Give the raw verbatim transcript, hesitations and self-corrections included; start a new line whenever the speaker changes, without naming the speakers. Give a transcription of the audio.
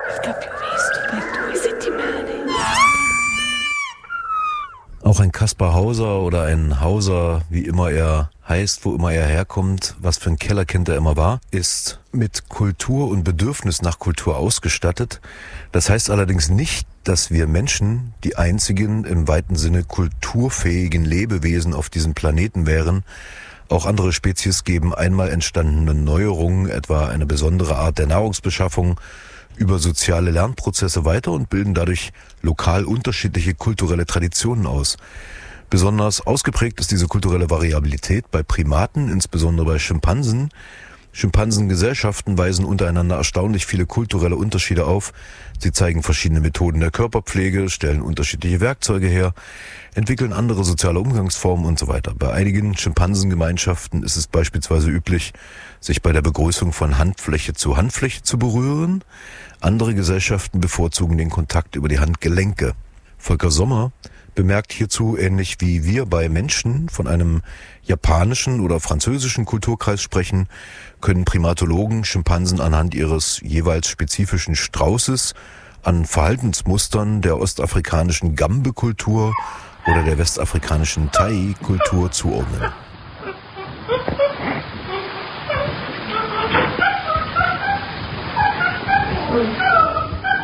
Auch ein Kaspar Hauser oder ein Hauser, wie immer er heißt, wo immer er herkommt, was für ein Kellerkind er immer war, ist mit Kultur und Bedürfnis nach Kultur ausgestattet. Das heißt allerdings nicht, dass wir Menschen die einzigen im weiten Sinne kulturfähigen Lebewesen auf diesem Planeten wären. Auch andere Spezies geben einmal entstandene Neuerungen, etwa eine besondere Art der Nahrungsbeschaffung, über soziale Lernprozesse weiter und bilden dadurch lokal unterschiedliche kulturelle Traditionen aus. Besonders ausgeprägt ist diese kulturelle Variabilität bei Primaten, insbesondere bei Schimpansen. Schimpansengesellschaften weisen untereinander erstaunlich viele kulturelle Unterschiede auf. Sie zeigen verschiedene Methoden der Körperpflege, stellen unterschiedliche Werkzeuge her, entwickeln andere soziale Umgangsformen und so weiter. Bei einigen Schimpansengemeinschaften ist es beispielsweise üblich, sich bei der Begrüßung von Handfläche zu Handfläche zu berühren. Andere Gesellschaften bevorzugen den Kontakt über die Handgelenke. Volker Sommer bemerkt hierzu, ähnlich wie wir bei Menschen von einem japanischen oder französischen Kulturkreis sprechen, können Primatologen Schimpansen anhand ihres jeweils spezifischen Straußes an Verhaltensmustern der ostafrikanischen Gambe-Kultur oder der westafrikanischen Tai-Kultur zuordnen.